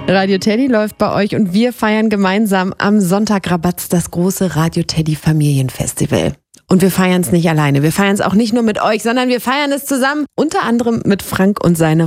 Radio Teddy läuft bei euch und wir feiern gemeinsam am Sonntag Rabatz das große Radio Teddy Familienfestival. Und wir feiern es nicht alleine. Wir feiern es auch nicht nur mit euch, sondern wir feiern es zusammen, unter anderem mit Frank und seiner